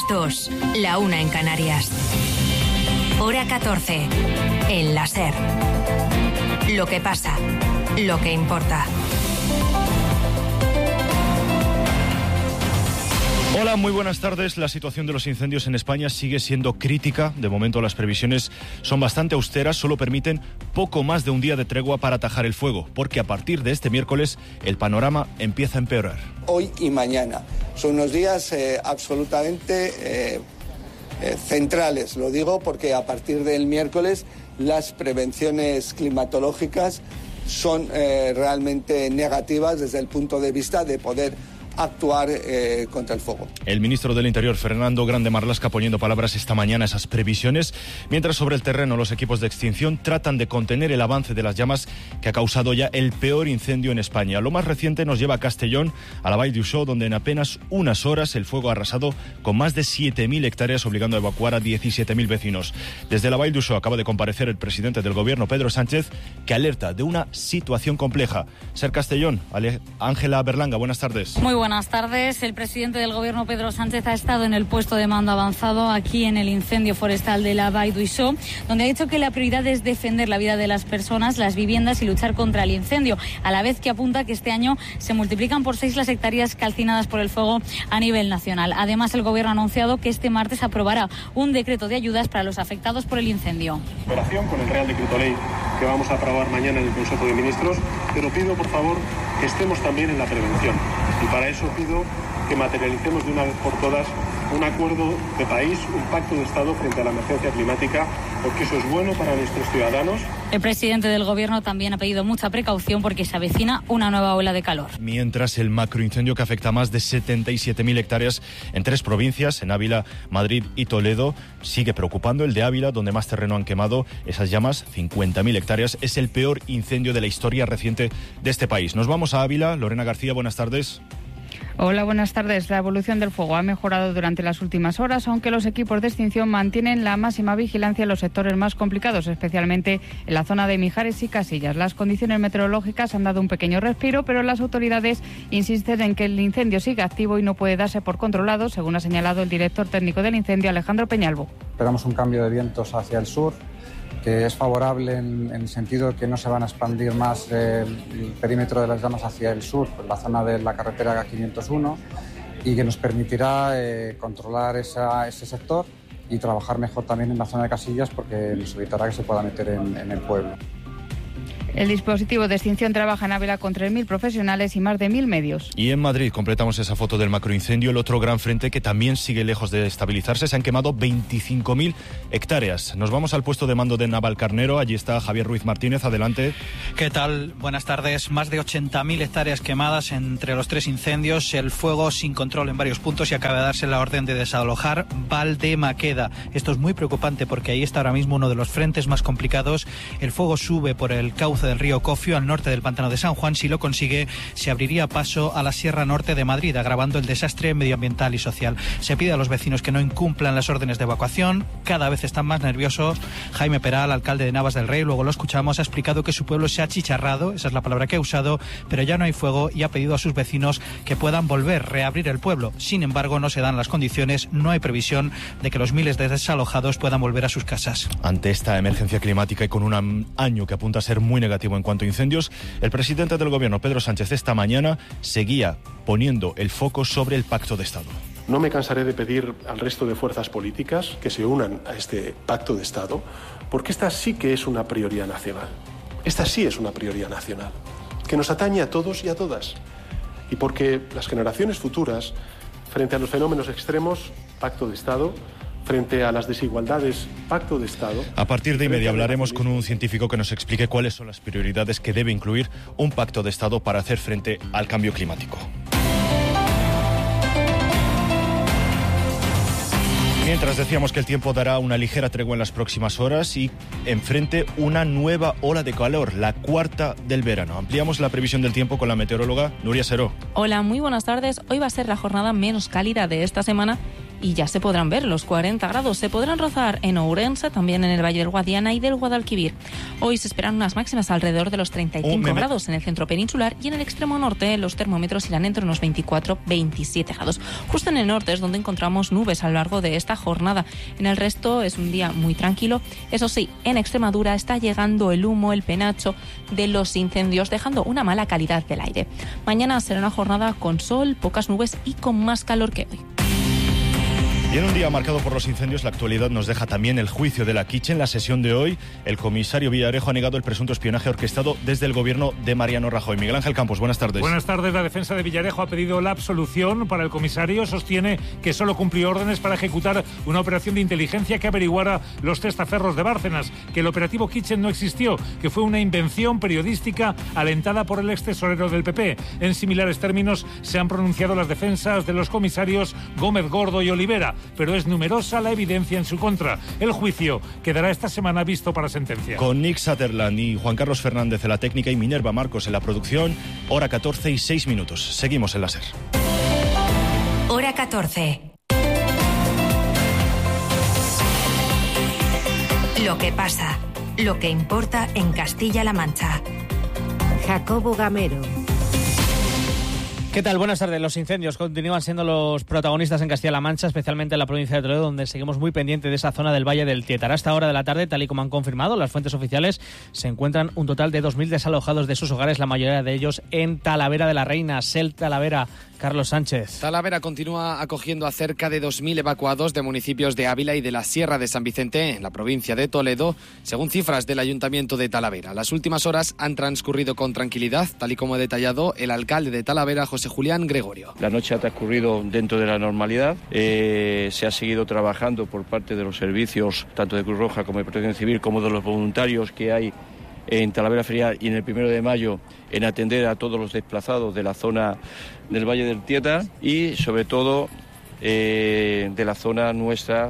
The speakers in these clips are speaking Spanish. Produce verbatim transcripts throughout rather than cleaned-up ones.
dos, la una en Canarias. Hora catorce, en la SER. Lo que pasa, lo que importa. Hola, muy buenas tardes. La situación de los incendios en España sigue siendo crítica. De momento las previsiones son bastante austeras, solo permiten poco más de un día de tregua para atajar el fuego, porque a partir de este miércoles el panorama empieza a empeorar. Hoy y mañana son unos días eh, absolutamente eh, eh, centrales, lo digo porque a partir del miércoles las prevenciones climatológicas son eh, realmente negativas desde el punto de vista de poder actuar eh, contra el fuego. El ministro del Interior, Fernando Grande Marlaska, poniendo palabras esta mañana a esas previsiones, mientras sobre el terreno los equipos de extinción tratan de contener el avance de las llamas que ha causado ya el peor incendio en España. Lo más reciente nos lleva a Castellón, a la Vall d'Uixó, donde en apenas unas horas el fuego ha arrasado con más de siete mil hectáreas, obligando a evacuar a diecisiete mil vecinos. Desde la Vall d'Uixó acaba de comparecer el presidente del gobierno, Pedro Sánchez, que alerta de una situación compleja. Ser Castellón, Ángela Berlanga, buenas tardes. Muy buenas tardes. El presidente del gobierno, Pedro Sánchez, ha estado en el puesto de mando avanzado aquí en el incendio forestal de la Vall d'Uixó, donde ha dicho que la prioridad es defender la vida de las personas, las viviendas y luchar contra el incendio, a la vez que apunta que este año se multiplican por seis las hectáreas calcinadas por el fuego a nivel nacional. Además, el gobierno ha anunciado que este martes aprobará un decreto de ayudas para los afectados por el incendio. Operación con el Real Decreto Ley que vamos a aprobar mañana en el Consejo de Ministros, pero pido, por favor, que estemos también en la prevención. Y para eso pido que materialicemos de una vez por todas un acuerdo de país, un pacto de Estado frente a la emergencia climática, porque eso es bueno para nuestros ciudadanos. El presidente del gobierno también ha pedido mucha precaución porque se avecina una nueva ola de calor. Mientras el macroincendio que afecta a más de setenta y siete mil hectáreas en tres provincias, en Ávila, Madrid y Toledo, sigue preocupando. El de Ávila, donde más terreno han quemado esas llamas, cincuenta mil hectáreas, es el peor incendio de la historia reciente de este país. Nos vamos a Ávila. Lorena García, buenas tardes. Hola, buenas tardes. La evolución del fuego ha mejorado durante las últimas horas, aunque los equipos de extinción mantienen la máxima vigilancia en los sectores más complicados, especialmente en la zona de Mijares y Casillas. Las condiciones meteorológicas han dado un pequeño respiro, pero las autoridades insisten en que el incendio sigue activo y no puede darse por controlado, según ha señalado el director técnico del incendio, Alejandro Peñalvo. Esperamos un cambio de vientos hacia el sur, que es favorable en, en el sentido de que no se van a expandir más eh, el perímetro de las llamas hacia el sur, pues la zona de la carretera quinientos uno, y que nos permitirá eh, controlar esa, ese sector y trabajar mejor también en la zona de Casillas, porque nos evitará que se pueda meter en, en el pueblo. El dispositivo de extinción trabaja en Ávila con tres mil profesionales y más de mil medios. Y en Madrid completamos esa foto del macroincendio, el otro gran frente que también sigue lejos de estabilizarse. Se han quemado veinticinco mil hectáreas. Nos vamos al puesto de mando de Navalcarnero. Allí está Javier Ruiz Martínez. Adelante. ¿Qué tal? Buenas tardes. Más de ochenta mil hectáreas quemadas entre los tres incendios. El fuego sin control en varios puntos y acaba de darse la orden de desalojar Valdemaqueda. Esto es muy preocupante porque ahí está ahora mismo uno de los frentes más complicados. El fuego sube por el cauce del río Cofio al norte del pantano de San Juan. Si lo consigue, se abriría paso a la Sierra Norte de Madrid, agravando el desastre medioambiental y social. Se pide a los vecinos que no incumplan las órdenes de evacuación. Cada vez están más nerviosos. Jaime Peral, alcalde de Navas del Rey, luego lo escuchamos, ha explicado que su pueblo se ha achicharrado, esa es la palabra que ha usado, pero ya no hay fuego, y ha pedido a sus vecinos que puedan volver, reabrir el pueblo. Sin embargo, no se dan las condiciones, no hay previsión de que los miles de desalojados puedan volver a sus casas. Ante esta emergencia climática y con un año que apunta a ser muy negativo en cuanto a incendios, el presidente del gobierno, Pedro Sánchez, esta mañana seguía poniendo el foco sobre el pacto de Estado. No me cansaré de pedir al resto de fuerzas políticas que se unan a este pacto de Estado, porque esta sí que es una prioridad nacional. Esta sí es una prioridad nacional, que nos atañe a todos y a todas. Y porque las generaciones futuras, frente a los fenómenos extremos, pacto de Estado. Frente a las desigualdades, pacto de Estado. A partir de inmediato hablaremos con un científico que nos explique cuáles son las prioridades que debe incluir un pacto de Estado para hacer frente al cambio climático. Mientras decíamos que el tiempo dará una ligera tregua en las próximas horas y enfrente una nueva ola de calor, la cuarta del verano. Ampliamos la previsión del tiempo con la meteoróloga Nuria Seró. Hola, muy buenas tardes. Hoy va a ser la jornada menos cálida de esta semana y ya se podrán ver los cuarenta grados. Se podrán rozar en Ourense, también en el Valle del Guadiana y del Guadalquivir. Hoy se esperan unas máximas alrededor de los treinta y cinco grados en el centro peninsular, y en el extremo norte los termómetros irán entre unos veinticuatro a veintisiete grados. Justo en el norte es donde encontramos nubes a lo largo de esta jornada. En el resto es un día muy tranquilo. Eso sí, en Extremadura está llegando el humo, el penacho de los incendios, dejando una mala calidad del aire. Mañana será una jornada con sol, pocas nubes y con más calor que hoy. Y en un día marcado por los incendios, la actualidad nos deja también el juicio de la Quiche. En la sesión de hoy, el comisario Villarejo ha negado el presunto espionaje orquestado desde el gobierno de Mariano Rajoy. Miguel Ángel Campos, buenas tardes. Buenas tardes. La defensa de Villarejo ha pedido la absolución para el comisario. Sostiene que solo cumplió órdenes para ejecutar una operación de inteligencia que averiguara los testaferros de Bárcenas, que el operativo Quiche no existió, que fue una invención periodística alentada por el ex tesorero del P P. En similares términos se han pronunciado las defensas de los comisarios Gómez Gordo y Olivera, pero es numerosa la evidencia en su contra. El juicio quedará esta semana visto para sentencia. Con Nick Sutherland y Juan Carlos Fernández en la técnica y Minerva Marcos en la producción, hora catorce y seis minutos. Seguimos en la SER. Hora catorce. Lo que pasa, lo que importa en Castilla-La Mancha. Jacobo Gamero. ¿Qué tal? Buenas tardes. Los incendios continúan siendo los protagonistas en Castilla-La Mancha, especialmente en la provincia de Toledo, donde seguimos muy pendientes de esa zona del Valle del Tietar. A esta hora de la tarde, tal y como han confirmado las fuentes oficiales, se encuentran un total de dos mil desalojados de sus hogares, la mayoría de ellos en Talavera de la Reina. Sel Talavera, Carlos Sánchez. Talavera continúa acogiendo a cerca de dos mil evacuados de municipios de Ávila y de la Sierra de San Vicente, en la provincia de Toledo, según cifras del Ayuntamiento de Talavera. Las últimas horas han transcurrido con tranquilidad, tal y como ha detallado el alcalde de Talavera, José Julián Gregorio. La noche ha transcurrido dentro de la normalidad. Eh, se ha seguido trabajando por parte de los servicios, tanto de Cruz Roja como de Protección Civil, como de los voluntarios que hay en Talavera Ferial y en el primero de mayo, en atender a todos los desplazados de la zona del Valle del Tietar y, sobre todo, eh, de la zona nuestra,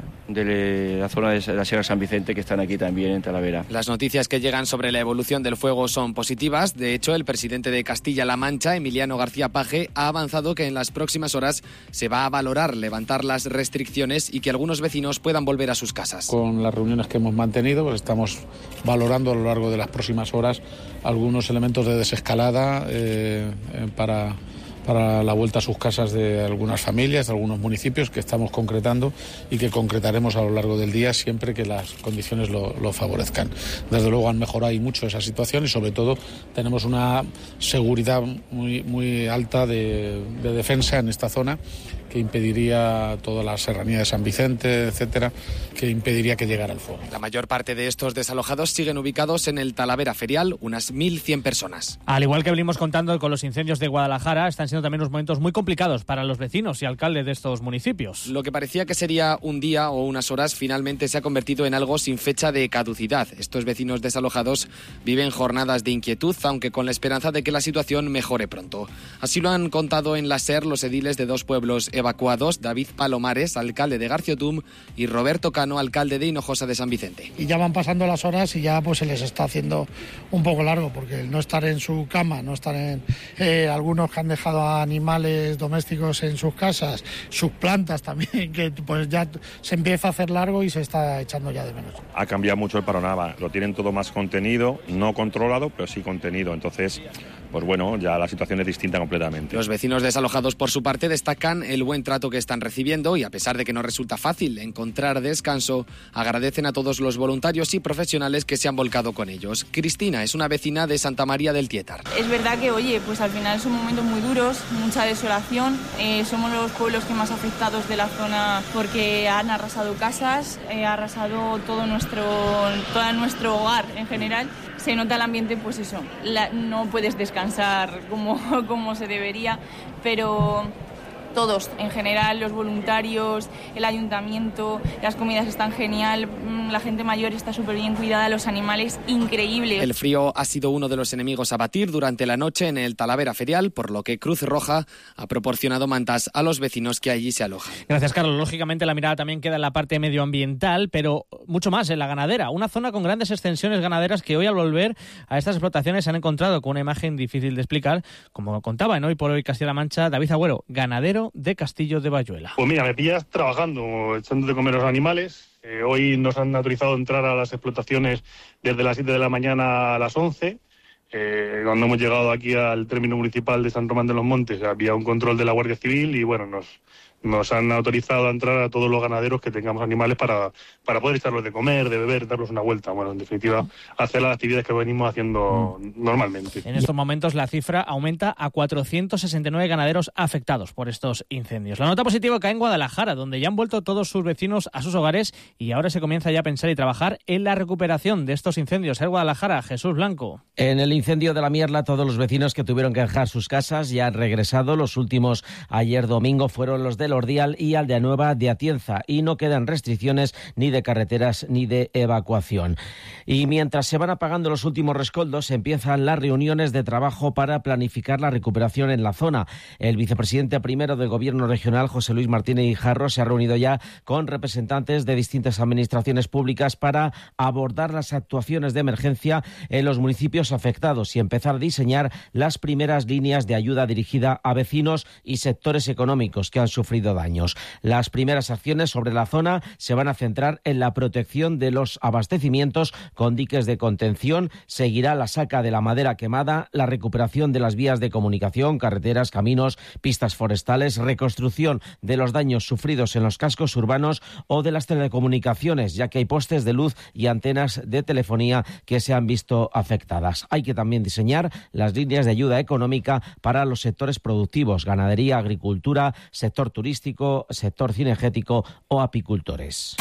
de la zona de la Sierra San Vicente, que están aquí también en Talavera. Las noticias que llegan sobre la evolución del fuego son positivas. De hecho, el presidente de Castilla-La Mancha, Emiliano García Paje, ha avanzado que en las próximas horas se va a valorar levantar las restricciones y que algunos vecinos puedan volver a sus casas. Con las reuniones que hemos mantenido, pues estamos valorando a lo largo de las próximas horas algunos elementos de desescalada eh, para... para la vuelta a sus casas de algunas familias, de algunos municipios que estamos concretando y que concretaremos a lo largo del día siempre que las condiciones lo, lo favorezcan. Desde luego han mejorado y mucho esa situación y sobre todo tenemos una seguridad muy, muy alta de, de defensa en esta zona que impediría toda la serranía de San Vicente, etcétera, que impediría que llegara el fuego. La mayor parte de estos desalojados siguen ubicados en el Talavera Ferial, unas mil cien personas. Al igual que venimos contando con los incendios de Guadalajara, están siendo también unos momentos muy complicados para los vecinos y alcaldes de estos municipios. Lo que parecía que sería un día o unas horas finalmente se ha convertido en algo sin fecha de caducidad. Estos vecinos desalojados viven jornadas de inquietud, aunque con la esperanza de que la situación mejore pronto. Así lo han contado en la SER los ediles de dos pueblos evacuados, David Palomares, alcalde de Garciotum, y Roberto Cano, alcalde de Hinojosa de San Vicente. Y ya van pasando las horas y ya pues se les está haciendo un poco largo, porque el no estar en su cama, no estar en... Eh, algunos que han dejado a animales domésticos en sus casas, sus plantas también, que pues ya se empieza a hacer largo y se está echando ya de menos. Ha cambiado mucho el panorama, lo tienen todo más contenido, no controlado, pero sí contenido, entonces... pues bueno, ya la situación es distinta completamente. Los vecinos desalojados, por su parte, destacan el buen trato que están recibiendo y, a pesar de que no resulta fácil encontrar descanso, agradecen a todos los voluntarios y profesionales que se han volcado con ellos. Cristina es una vecina de Santa María del Tietar. Es verdad que, oye, pues al final son momentos muy duros, mucha desolación. Eh, somos los pueblos que más afectados de la zona porque han arrasado casas, eh, ha arrasado todo nuestro, todo nuestro hogar en general. Se nota el ambiente, pues eso, la, no puedes descansar como, como se debería, pero todos, en general, los voluntarios, el ayuntamiento, las comidas están genial, la gente mayor está súper bien cuidada, los animales increíbles. El frío ha sido uno de los enemigos a batir durante la noche en el Talavera Ferial, por lo que Cruz Roja ha proporcionado mantas a los vecinos que allí se alojan. Gracias, Carlos. Lógicamente la mirada también queda en la parte medioambiental, pero mucho más en la ganadera. Una zona con grandes extensiones ganaderas que hoy, al volver a estas explotaciones, se han encontrado con una imagen difícil de explicar, como contaba en Hoy por Hoy Castilla-La Mancha David Agüero, ganadero ganadero de Castillo de Bayuela. Pues mira, me pillas trabajando, echando de comer a los animales. Eh, hoy nos han autorizado a entrar a las explotaciones desde las siete de la mañana a las once. Eh, cuando hemos llegado aquí al término municipal de San Román de los Montes había un control de la Guardia Civil y bueno, nos... Nos han autorizado a entrar a todos los ganaderos que tengamos animales para, para poder echarlos de comer, de beber, darlos una vuelta. Bueno, en definitiva, hacer las actividades que venimos haciendo mm. normalmente. En estos momentos la cifra aumenta a cuatrocientos sesenta y nueve ganaderos afectados por estos incendios. La nota positiva cae en Guadalajara, donde ya han vuelto todos sus vecinos a sus hogares y ahora se comienza ya a pensar y trabajar en la recuperación de estos incendios. En Guadalajara, Jesús Blanco. En el incendio de la Mierla, todos los vecinos que tuvieron que dejar sus casas ya han regresado. Los últimos ayer domingo fueron los del Ordial y Aldeanueva de Atienza y no quedan restricciones ni de carreteras ni de evacuación. Y mientras se van apagando los últimos rescoldos, empiezan las reuniones de trabajo para planificar la recuperación en la zona. El vicepresidente primero del Gobierno regional, José Luis Martínez Guijarro, se ha reunido ya con representantes de distintas administraciones públicas para abordar las actuaciones de emergencia en los municipios afectados y empezar a diseñar las primeras líneas de ayuda dirigida a vecinos y sectores económicos que han sufrido daños. Las primeras acciones sobre la zona se van a centrar en la protección de los abastecimientos con diques de contención. Seguirá la saca de la madera quemada, la recuperación de las vías de comunicación, carreteras, caminos, pistas forestales, reconstrucción de los daños sufridos en los cascos urbanos o de las telecomunicaciones, ya que hay postes de luz y antenas de telefonía que se han visto afectadas. Hay que también diseñar las líneas de ayuda económica para los sectores productivos, ganadería, agricultura, sector turístico, sector cinegético o apicultores.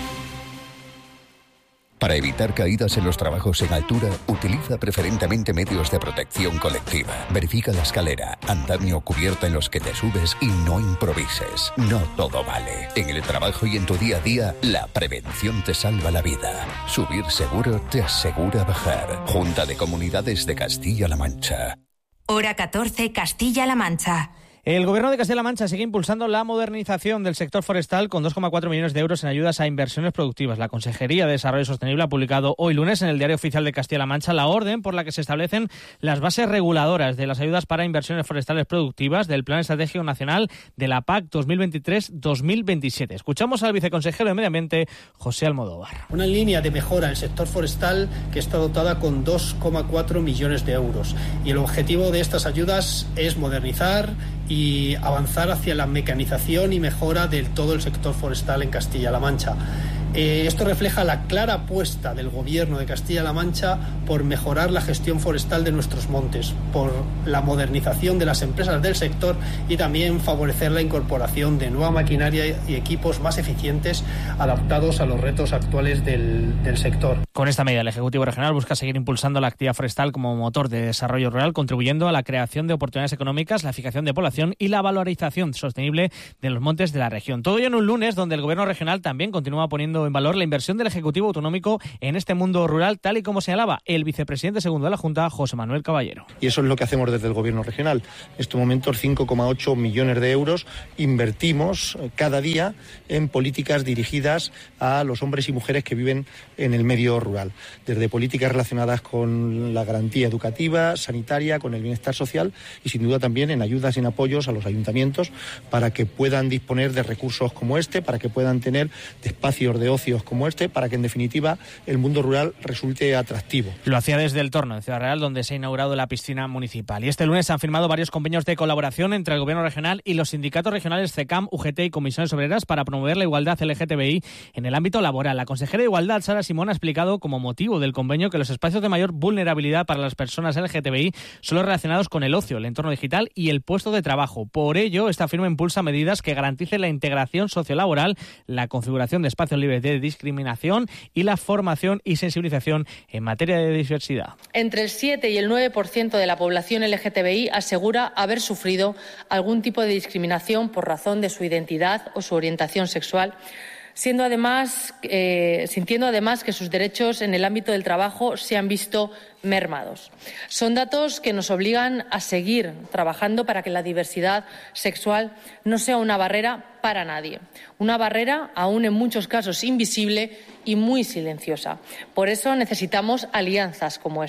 Para evitar caídas en los trabajos en altura, utiliza preferentemente medios de protección colectiva. Verifica la escalera, andamio o cubierta en los que te subes y no improvises. No todo vale. En el trabajo y en tu día a día, la prevención te salva la vida. Subir seguro te asegura bajar. Junta de Comunidades de Castilla-La Mancha. Hora catorce, Castilla-La Mancha. El Gobierno de Castilla-La Mancha sigue impulsando la modernización del sector forestal con dos coma cuatro millones de euros en ayudas a inversiones productivas. La Consejería de Desarrollo Sostenible ha publicado hoy lunes en el Diario Oficial de Castilla-La Mancha la orden por la que se establecen las bases reguladoras de las ayudas para inversiones forestales productivas del Plan Estratégico Nacional de la P A C dos mil veintitrés dos mil veintisiete. Escuchamos al viceconsejero de Medio Ambiente, José Almodóvar. Una línea de mejora del sector forestal que está dotada con dos coma cuatro millones de euros. Y el objetivo de estas ayudas es modernizar y avanzar hacia la mecanización y mejora de todo el sector forestal en Castilla-La Mancha. Eh, esto refleja la clara apuesta del Gobierno de Castilla-La Mancha por mejorar la gestión forestal de nuestros montes, por la modernización de las empresas del sector y también favorecer la incorporación de nueva maquinaria y equipos más eficientes adaptados a los retos actuales del, del sector. Con esta medida, el Ejecutivo Regional busca seguir impulsando la actividad forestal como motor de desarrollo rural, contribuyendo a la creación de oportunidades económicas, la fijación de población y la valorización sostenible de los montes de la región. Todo ello en un lunes donde el Gobierno regional también continúa poniendo en valor la inversión del Ejecutivo Autonómico en este mundo rural, tal y como señalaba el vicepresidente segundo de la Junta, José Manuel Caballero. Y eso es lo que hacemos desde el Gobierno regional. En estos momentos, cinco coma ocho millones de euros invertimos cada día en políticas dirigidas a los hombres y mujeres que viven en el medio rural. Desde políticas relacionadas con la garantía educativa, sanitaria, con el bienestar social y sin duda también en ayudas y en apoyos a los ayuntamientos para que puedan disponer de recursos como este, para que puedan tener de espacios de ocios como este, para que en definitiva el mundo rural resulte atractivo. Lo hacía desde el Torno, en Ciudad Real, donde se ha inaugurado la piscina municipal. Y este lunes se han firmado varios convenios de colaboración entre el Gobierno regional y los sindicatos regionales CECAM, U G T y Comisiones Obreras para promover la igualdad L G T B I en el ámbito laboral. La consejera de Igualdad, Sara Simón, ha explicado como motivo del convenio que los espacios de mayor vulnerabilidad para las personas L G T B I son los relacionados con el ocio, el entorno digital y el puesto de trabajo. Por ello, esta firma impulsa medidas que garanticen la integración sociolaboral, la configuración de espacios libres de discriminación y la formación y sensibilización en materia de diversidad. Entre el siete y el nueve por ciento de la población L G T B I asegura haber sufrido algún tipo de discriminación por razón de su identidad o su orientación sexual, siendo además, eh, sintiendo además que sus derechos en el ámbito del trabajo se han visto mermados. Son datos que nos obligan a seguir trabajando para que la diversidad sexual no sea una barrera para nadie, una barrera aún en muchos casos invisible y muy silenciosa. Por eso necesitamos alianzas como esta.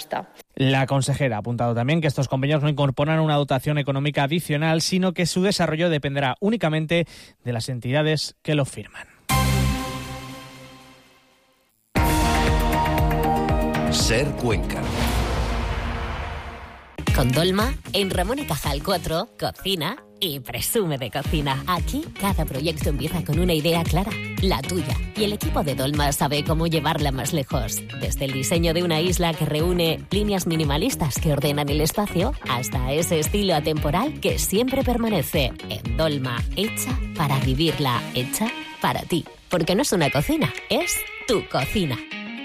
La consejera ha apuntado también que estos convenios no incorporan una dotación económica adicional, sino que su desarrollo dependerá únicamente de las entidades que lo firman. Ser Cuenca. Con Dolma, en Ramón y Cajal cuatro, cocina y presume de cocina. Aquí, cada proyecto empieza con una idea clara, la tuya. Y el equipo de Dolma sabe cómo llevarla más lejos. Desde el diseño de una isla que reúne líneas minimalistas que ordenan el espacio, hasta ese estilo atemporal que siempre permanece. En Dolma, hecha para vivirla, hecha para ti. Porque no es una cocina, es tu cocina.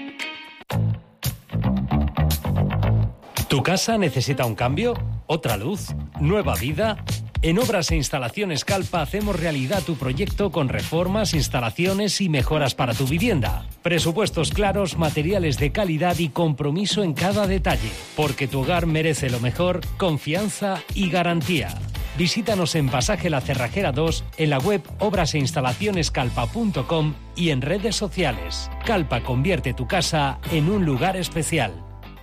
¿Tu casa necesita un cambio? ¿Otra luz? ¿Nueva vida? En Obras e Instalaciones Calpa hacemos realidad tu proyecto con reformas, instalaciones y mejoras para tu vivienda. Presupuestos claros, materiales de calidad y compromiso en cada detalle. Porque tu hogar merece lo mejor, confianza y garantía. Visítanos en Pasaje La Cerrajera dos, en la web obras e instalaciones calpa punto com y en redes sociales. Calpa convierte tu casa en un lugar especial.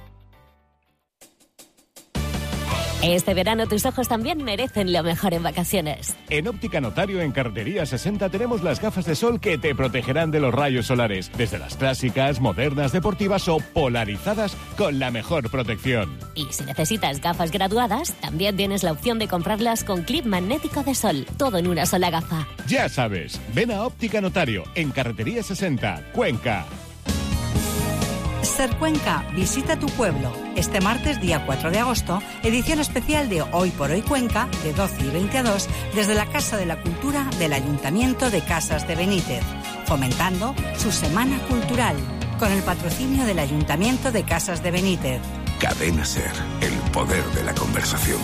Este verano tus ojos también merecen lo mejor en vacaciones. En Óptica Notario, en Carretería sesenta, tenemos las gafas de sol que te protegerán de los rayos solares. Desde las clásicas, modernas, deportivas o polarizadas con la mejor protección. Y si necesitas gafas graduadas, también tienes la opción de comprarlas con clip magnético de sol. Todo en una sola gafa. Ya sabes, ven a Óptica Notario, en Carretería sesenta, Cuenca. Ser Cuenca, visita tu pueblo. Este martes, día cuatro de agosto, edición especial de Hoy por Hoy Cuenca, de doce y veinte a dos, desde la Casa de la Cultura del Ayuntamiento de Casas de Benítez, fomentando su Semana Cultural, con el patrocinio del Ayuntamiento de Casas de Benítez. Cadena Ser, el poder de la conversación.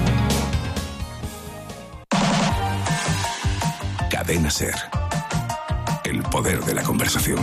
Cadena Ser, el poder de la conversación.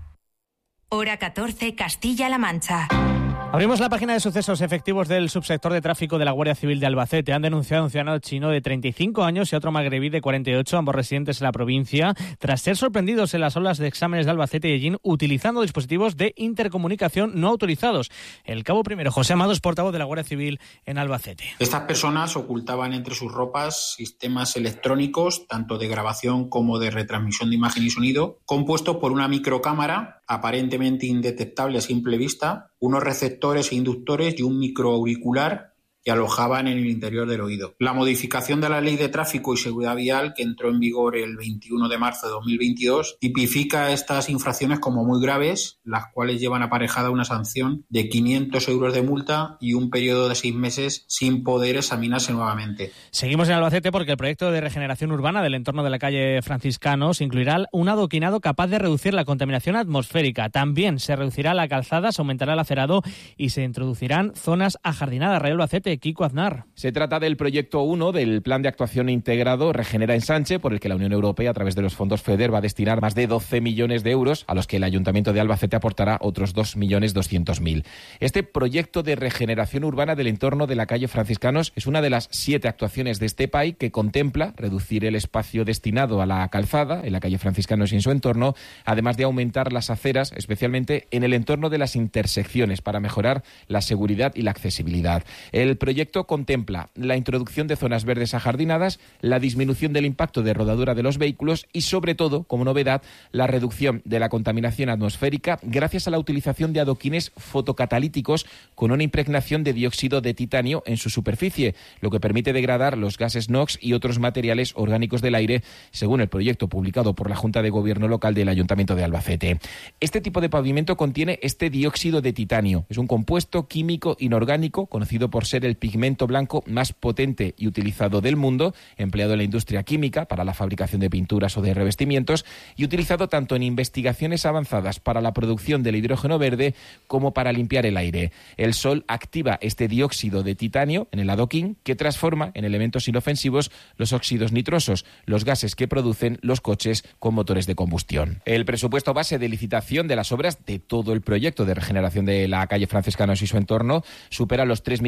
Hora catorce, Castilla-La Mancha. Abrimos la página de sucesos. Efectivos del subsector de tráfico de la Guardia Civil de Albacete han denunciado a un ciudadano chino de treinta y cinco años y a otro magrebí de cuarenta y ocho, ambos residentes en la provincia, tras ser sorprendidos en las aulas de exámenes de Albacete y Ellín utilizando dispositivos de intercomunicación no autorizados. El cabo primero José Amados, portavoz de la Guardia Civil en Albacete. Estas personas ocultaban entre sus ropas sistemas electrónicos, tanto de grabación como de retransmisión de imagen y sonido, compuestos por una microcámara aparentemente indetectable a simple vista, unos receptores e inductores y un microauricular que alojaban en el interior del oído. La modificación de la Ley de Tráfico y Seguridad Vial, que entró en vigor el veintiuno de marzo de dos mil veintidós, tipifica estas infracciones como muy graves, las cuales llevan aparejada una sanción de quinientos euros de multa y un periodo de seis meses sin poder examinarse nuevamente. Seguimos en Albacete porque el proyecto de regeneración urbana del entorno de la calle Franciscanos incluirá un adoquinado capaz de reducir la contaminación atmosférica. También se reducirá la calzada, se aumentará el acerado y se introducirán zonas ajardinadas. Rayo Albacete, Kiko Aznar. Se trata del proyecto uno del Plan de Actuación Integrado Regenera Ensanche, por el que la Unión Europea, a través de los fondos FEDER, va a destinar más de doce millones de euros, a los que el Ayuntamiento de Albacete aportará otros dos millones doscientos mil. Este proyecto de regeneración urbana del entorno de la calle Franciscanos es una de las siete actuaciones de este P A I que contempla reducir el espacio destinado a la calzada en la calle Franciscanos y en su entorno, además de aumentar las aceras, especialmente en el entorno de las intersecciones, para mejorar la seguridad y la accesibilidad. El proyecto contempla la introducción de zonas verdes ajardinadas, la disminución del impacto de rodadura de los vehículos y, sobre todo, como novedad, la reducción de la contaminación atmosférica gracias a la utilización de adoquines fotocatalíticos con una impregnación de dióxido de titanio en su superficie, lo que permite degradar los gases NOx y otros materiales orgánicos del aire, según el proyecto publicado por la Junta de Gobierno Local del Ayuntamiento de Albacete. Este tipo de pavimento contiene este dióxido de titanio. Es un compuesto químico inorgánico conocido por ser el pigmento blanco más potente y utilizado del mundo, empleado en la industria química para la fabricación de pinturas o de revestimientos y utilizado tanto en investigaciones avanzadas para la producción del hidrógeno verde como para limpiar el aire. El sol activa este dióxido de titanio en el adoquín, que transforma en elementos inofensivos los óxidos nitrosos, los gases que producen los coches con motores de combustión. El presupuesto base de licitación de las obras de todo el proyecto de regeneración de la calle Franciscanos y su entorno supera los tres millones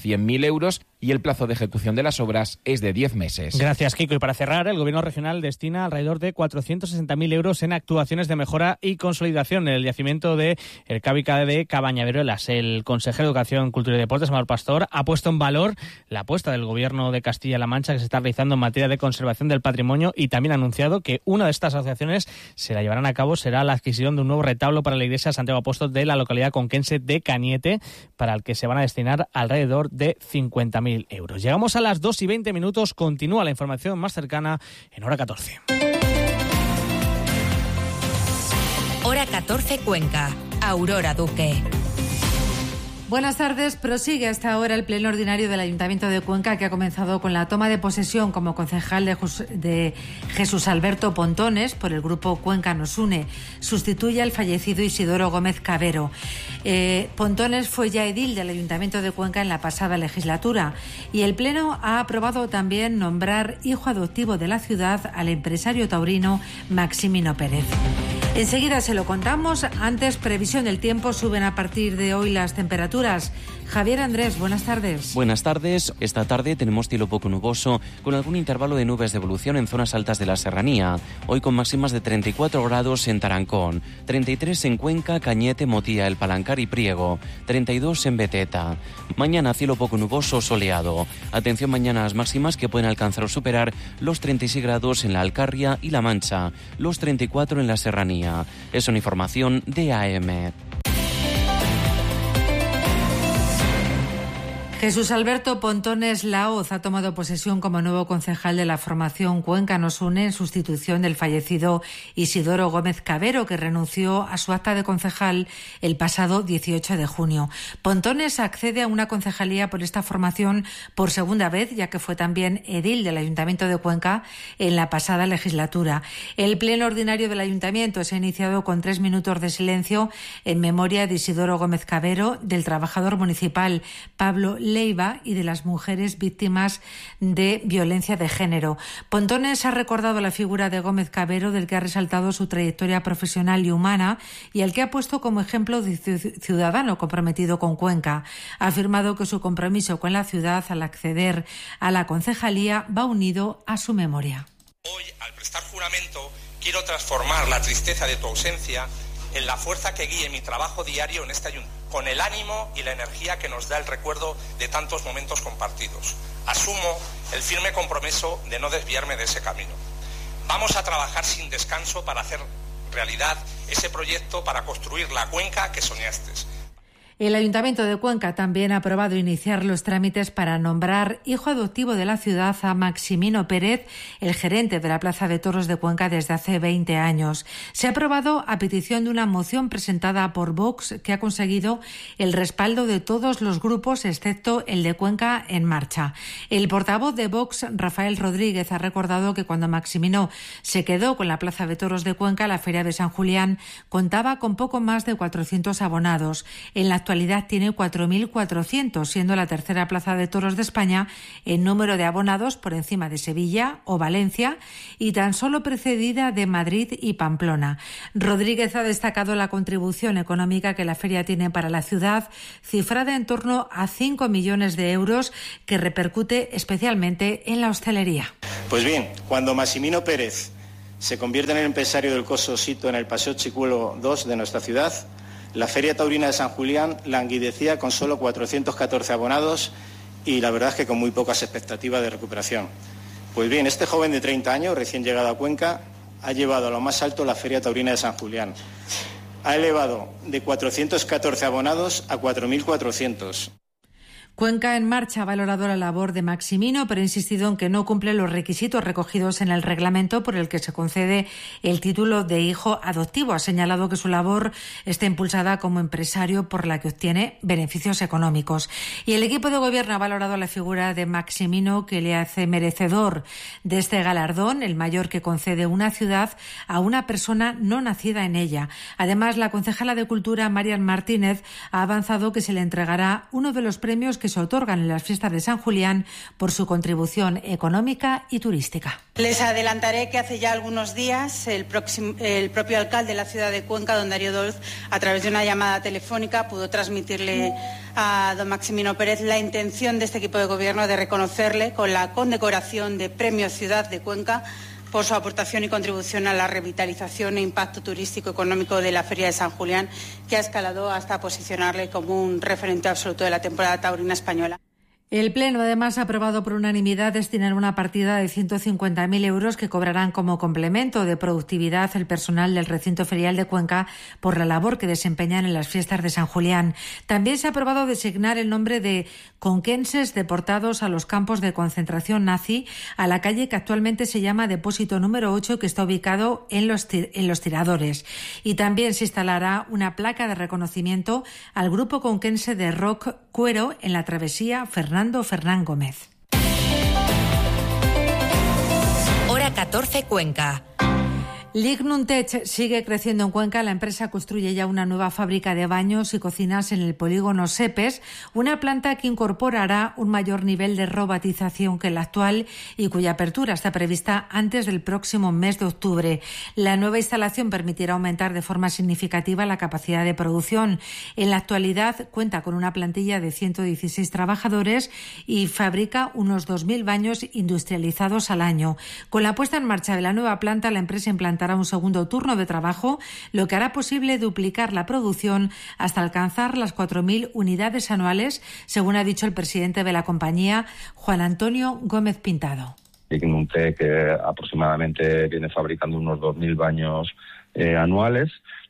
cien mil euros y el plazo de ejecución de las obras es de diez meses. Gracias, Kiko. Y para cerrar, el Gobierno regional destina alrededor de cuatrocientos sesenta mil euros en actuaciones de mejora y consolidación en el yacimiento de El Cábica de Cabañaveruelas. El consejero de Educación, Cultura y Deportes, Amador Pastor, ha puesto en valor la apuesta del Gobierno de Castilla-La Mancha que se está realizando en materia de conservación del patrimonio y también ha anunciado que una de estas asociaciones se la llevarán a cabo será la adquisición de un nuevo retablo para la iglesia de Santiago Apóstol de la localidad conquense de Cañete, para el que se van a destinar alrededor de cincuenta mil euros. Llegamos a las dos y veinte minutos. Continúa la información más cercana en Hora catorce. Hora catorce Cuenca. Aurora Duque. Buenas tardes. Prosigue hasta ahora el pleno ordinario del Ayuntamiento de Cuenca, que ha comenzado con la toma de posesión como concejal de, Jus- de Jesús Alberto Pontones por el grupo Cuenca Nos Une. Sustituye al fallecido Isidoro Gómez Cabero. Eh, Pontones fue ya edil del Ayuntamiento de Cuenca en la pasada legislatura y el pleno ha aprobado también nombrar hijo adoptivo de la ciudad al empresario taurino Maximino Pérez. Enseguida se lo contamos. Antes, previsión del tiempo. Suben a partir de hoy las temperaturas. Javier Andrés, buenas tardes. Buenas tardes. Esta tarde tenemos cielo poco nuboso, con algún intervalo de nubes de evolución en zonas altas de la serranía. Hoy con máximas de treinta y cuatro grados en Tarancón, treinta y tres en Cuenca, Cañete, Motía, El Palancar y Priego, treinta y dos en Beteta. Mañana cielo poco nuboso, soleado. Atención mañana a las máximas que pueden alcanzar o superar los treinta y seis grados en la Alcarria y La Mancha, los treinta y cuatro en la serranía. Es una información de A M. Jesús Alberto Pontones Laoz ha tomado posesión como nuevo concejal de la formación Cuenca Nos Une en sustitución del fallecido Isidoro Gómez Cabero, que renunció a su acta de concejal el pasado dieciocho de junio. Pontones accede a una concejalía por esta formación por segunda vez, ya que fue también edil del Ayuntamiento de Cuenca en la pasada legislatura. El pleno ordinario del Ayuntamiento se ha iniciado con tres minutos de silencio en memoria de Isidoro Gómez Cabero, del trabajador municipal Pablo Leiva y de las mujeres víctimas de violencia de género. Pontones ha recordado la figura de Gómez Cabero, del que ha resaltado su trayectoria profesional y humana y al que ha puesto como ejemplo de ciudadano comprometido con Cuenca. Ha afirmado que su compromiso con la ciudad al acceder a la concejalía va unido a su memoria. Hoy, al prestar juramento, quiero transformar la tristeza de tu ausencia en la fuerza que guíe mi trabajo diario en este ayuntamiento, con el ánimo y la energía que nos da el recuerdo de tantos momentos compartidos. Asumo el firme compromiso de no desviarme de ese camino. Vamos a trabajar sin descanso para hacer realidad ese proyecto, para construir la Cuenca que soñaste. El Ayuntamiento de Cuenca también ha aprobado iniciar los trámites para nombrar hijo adoptivo de la ciudad a Maximino Pérez, el gerente de la Plaza de Toros de Cuenca desde hace veinte años. Se ha aprobado a petición de una moción presentada por Vox, que ha conseguido el respaldo de todos los grupos excepto el de Cuenca en Marcha. El portavoz de Vox, Rafael Rodríguez, ha recordado que cuando Maximino se quedó con la Plaza de Toros de Cuenca, la Feria de San Julián contaba con poco más de cuatrocientos abonados. En la actualidad tiene cuatro mil cuatrocientos, siendo la tercera plaza de toros de España en número de abonados, por encima de Sevilla o Valencia, y tan solo precedida de Madrid y Pamplona. Rodríguez ha destacado la contribución económica que la feria tiene para la ciudad, cifrada en torno a cinco millones de euros, que repercute especialmente en la hostelería. Pues bien, cuando Maximino Pérez se convierte en el empresario del Coso Sito en el Paseo Chicuelo dos de nuestra ciudad, la Feria Taurina de San Julián languidecía con solo cuatrocientos catorce abonados y la verdad es que con muy pocas expectativas de recuperación. Pues bien, este joven de treinta años, recién llegado a Cuenca, ha llevado a lo más alto la Feria Taurina de San Julián. Ha elevado de cuatrocientos catorce abonados a cuatro mil cuatrocientos. Cuenca en Marcha ha valorado la labor de Maximino, pero ha insistido en que no cumple los requisitos recogidos en el reglamento por el que se concede el título de hijo adoptivo. Ha señalado que su labor está impulsada como empresario, por la que obtiene beneficios económicos. Y el equipo de gobierno ha valorado la figura de Maximino, que le hace merecedor de este galardón, el mayor que concede una ciudad a una persona no nacida en ella. Además, la concejala de Cultura, Marian Martínez, ha avanzado que se le entregará uno de los premios que se otorgan en las fiestas de San Julián por su contribución económica y turística. Les adelantaré que hace ya algunos días el, próximo, el propio alcalde de la ciudad de Cuenca, don Darío Dolz, a través de una llamada telefónica pudo transmitirle a don Maximino Pérez la intención de este equipo de gobierno de reconocerle con la condecoración de Premio Ciudad de Cuenca por su aportación y contribución a la revitalización e impacto turístico económico de la Feria de San Julián, que ha escalado hasta posicionarle como un referente absoluto de la temporada taurina española. El Pleno, además, ha aprobado por unanimidad destinar una partida de ciento cincuenta mil euros que cobrarán como complemento de productividad el personal del recinto ferial de Cuenca por la labor que desempeñan en las fiestas de San Julián. También se ha aprobado designar el nombre de conquenses deportados a los campos de concentración nazi, a la calle que actualmente se llama Depósito número ocho, que está ubicado en los, tir- en los tiradores. Y también se instalará una placa de reconocimiento al grupo conquense de rock Cuero en la travesía Fernando Fernán Gómez. Hora catorce, Cuenca. Lignuntech sigue creciendo en Cuenca. La empresa construye ya una nueva fábrica de baños y cocinas en el polígono Sepes, una planta que incorporará un mayor nivel de robotización que la actual y cuya apertura está prevista antes del próximo mes de octubre. La nueva instalación permitirá aumentar de forma significativa la capacidad de producción. En la actualidad cuenta con una plantilla de ciento dieciséis trabajadores y fabrica unos dos mil baños industrializados al año. Con la puesta en marcha de la nueva planta, la empresa implantará un segundo turno de trabajo, lo que hará posible duplicar la producción hasta alcanzar las cuatro mil unidades anuales, según ha dicho el presidente de la compañía, Juan Antonio Gómez Pintado. Lignuntech que aproximadamente viene fabricando unos dos mil baños eh, anuales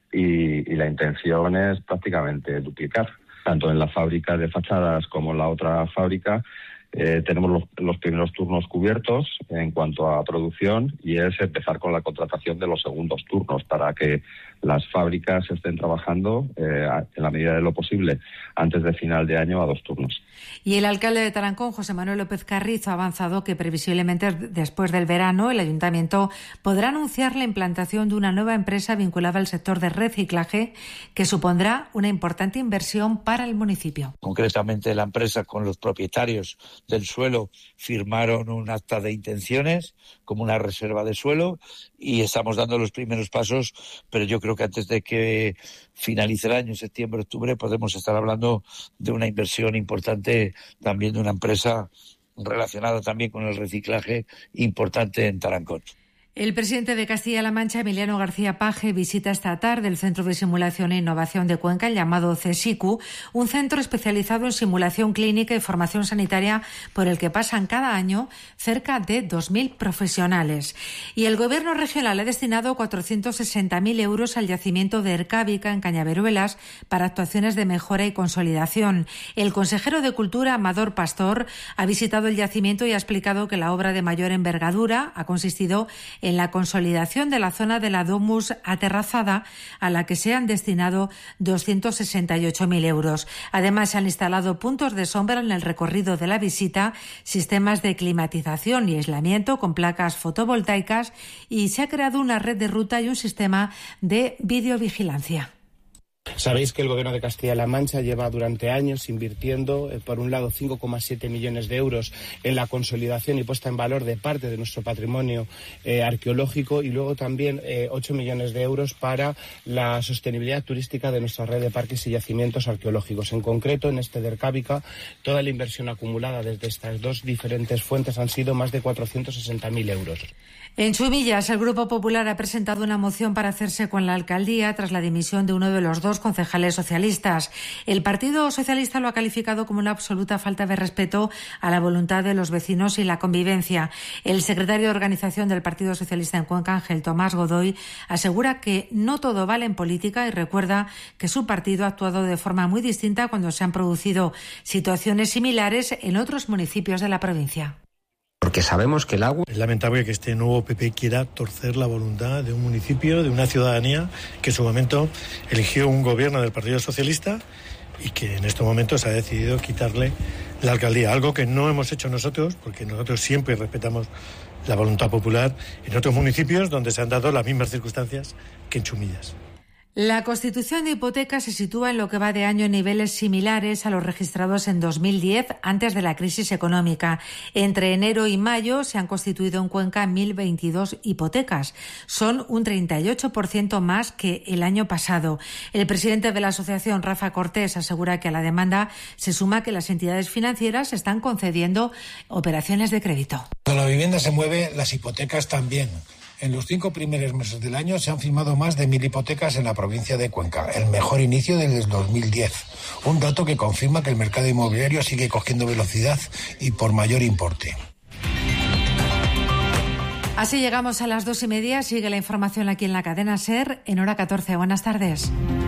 y, y la intención es prácticamente duplicar, tanto en la fábrica de fachadas como en la otra fábrica. Eh, tenemos los, los primeros turnos cubiertos en cuanto a producción y es empezar con la contratación de los segundos turnos para que las fábricas estén trabajando eh, en la medida de lo posible antes de final de año a dos turnos. Y el alcalde de Tarancón, José Manuel López Carrizo, ha avanzado que previsiblemente después del verano el ayuntamiento podrá anunciar la implantación de una nueva empresa vinculada al sector de reciclaje que supondrá una importante inversión para el municipio. Concretamente, la empresa con los propietarios del suelo firmaron un acta de intenciones como una reserva de suelo y estamos dando los primeros pasos, pero yo creo que antes de que finalice el año, septiembre, octubre, podemos estar hablando de una inversión importante, también de una empresa relacionada también con el reciclaje importante en Tarancón. El presidente de Castilla-La Mancha, Emiliano García Paje, visita esta tarde el Centro de Simulación e Innovación de Cuenca, el llamado CSICU, un centro especializado en simulación clínica y formación sanitaria por el que pasan cada año cerca de dos mil profesionales. Y el Gobierno regional ha destinado cuatrocientos sesenta mil euros al yacimiento de Ercábica, en Cañaveruelas, para actuaciones de mejora y consolidación. El consejero de Cultura, Amador Pastor, ha visitado el yacimiento y ha explicado que la obra de mayor envergadura ha consistido en la consolidación de la zona de la Domus aterrazada, a la que se han destinado doscientos sesenta y ocho mil euros. Además, se han instalado puntos de sombra en el recorrido de la visita, sistemas de climatización y aislamiento con placas fotovoltaicas y se ha creado una red de ruta y un sistema de videovigilancia. Sabéis que el Gobierno de Castilla-La Mancha lleva durante años invirtiendo, eh, por un lado, cinco coma siete millones de euros en la consolidación y puesta en valor de parte de nuestro patrimonio eh, arqueológico y luego también eh, ocho millones de euros para la sostenibilidad turística de nuestra red de parques y yacimientos arqueológicos. En concreto, en este de Ercábica, toda la inversión acumulada desde estas dos diferentes fuentes han sido más de cuatrocientos sesenta mil euros. En Chumillas, el Grupo Popular ha presentado una moción para hacerse con la alcaldía tras la dimisión de uno de los dos concejales socialistas. El Partido Socialista lo ha calificado como una absoluta falta de respeto a la voluntad de los vecinos y la convivencia. El secretario de Organización del Partido Socialista en Cuenca, Ángel Tomás Godoy, asegura que no todo vale en política y recuerda que su partido ha actuado de forma muy distinta cuando se han producido situaciones similares en otros municipios de la provincia. Porque sabemos que el agua... Es lamentable que este nuevo P P quiera torcer la voluntad de un municipio, de una ciudadanía que en su momento eligió un gobierno del Partido Socialista y que en estos momentos ha decidido quitarle la alcaldía. Algo que no hemos hecho nosotros, porque nosotros siempre respetamos la voluntad popular en otros municipios donde se han dado las mismas circunstancias que en Chumillas. La constitución de hipotecas se sitúa en lo que va de año en niveles similares a los registrados en dos mil diez, antes de la crisis económica. Entre enero y mayo se han constituido en Cuenca mil veintidós hipotecas. Son un treinta y ocho por ciento más que el año pasado. El presidente de la asociación, Rafa Cortés, asegura que a la demanda se suma que las entidades financieras están concediendo operaciones de crédito. Cuando la vivienda se mueve, las hipotecas también. En los cinco primeros meses del año se han firmado más de mil hipotecas en la provincia de Cuenca, el mejor inicio desde el dos mil diez. Un dato que confirma que el mercado inmobiliario sigue cogiendo velocidad y por mayor importe. Así llegamos a las dos y media. Sigue la información aquí en la cadena SER en hora catorce. Buenas tardes.